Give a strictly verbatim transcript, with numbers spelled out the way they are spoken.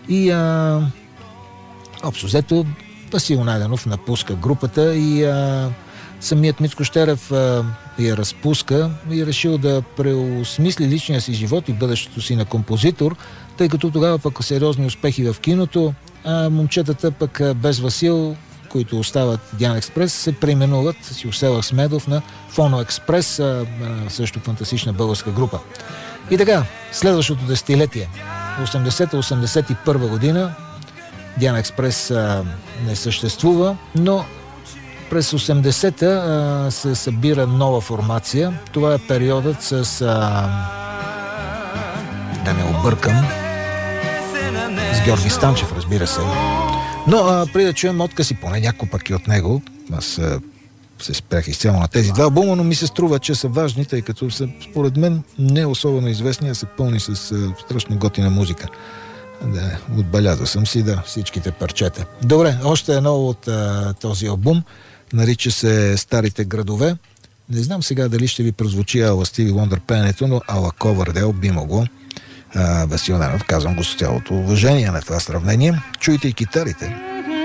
И а, общо взето Васил Найденов напуска групата и а, самият Мицко Щерев а, я разпуска и решил да преосмисли личния си живот и бъдещето си на композитор, тъй като тогава пък сериозни успехи в киното, а момчетата пък без Васил, които остават Диана Експрес, се преименуват с Юсел Ахмедов на Фоно Експрес, а, а, също фантастична българска група. И така, следващото десетилетие, осемдесета осемдесет и първа година, Диана Експрес а, не съществува, но през осемдесета а, се събира нова формация. Това е периодът с... А, да не объркам, с Георги Станчев, разбира се. Но а, преди да чуем откази, поне няколко пък и от него, аз а, се спрях изцяло на тези два албума, но ми се струва, че са важни, тъй като са, според мен, не особено известни, а са пълни с а, страшно готина музика. Да, отбелязал съм си, да, всичките парчета. Добре, още едно от а, този албум, нарича се Старите градове. Не знам сега дали ще ви прозвучи Ала Стиви Лондър пеенето, но Ала Ковърдел би могло. Васил Найденов, казвам го с цялото уважение на това сравнение. Чуйте и китарите.